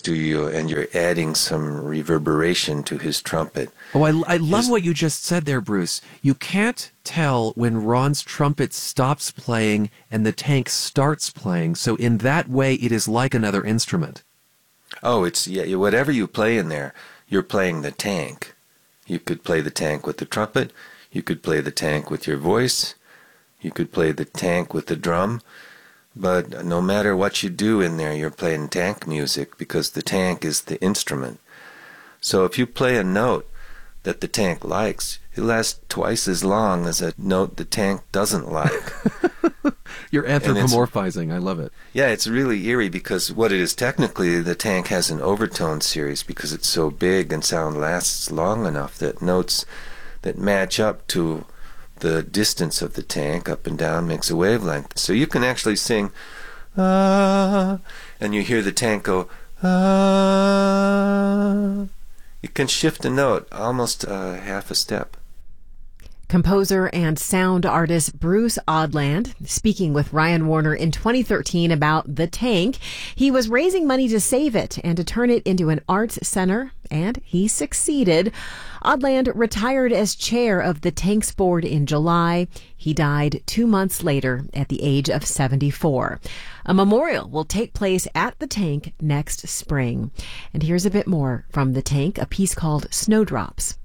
to you, and you're adding some reverberation to his trumpet. Oh, I love what you just said there, Bruce. You can't tell when Ron's trumpet stops playing and the tank starts playing, so in that way it is like another instrument. Oh, whatever you play in there, you're playing the tank. You could play the tank with the trumpet, you could play the tank with your voice, you could play the tank with the drum, but no matter what you do in there, you're playing tank music because the tank is the instrument. So if you play a note that the tank likes, it lasts twice as long as a note the tank doesn't like. You're anthropomorphizing. I love it. Yeah, it's really eerie because what it is technically, the tank has an overtone series because it's so big and sound lasts long enough that notes that match up to the distance of the tank up and down makes a wavelength. So you can actually sing, ah, and you hear the tank go, ah. You can shift a note almost half a step. Composer and sound artist Bruce Odland speaking with Ryan Warner in 2013 about the tank. He was raising money to save it and to turn it into an arts center, and he succeeded. Odland retired as chair of the Tanks Board in July. He died 2 months later at the age of 74. A memorial will take place at the tank next spring. And here's a bit more from the tank, a piece called Snowdrops.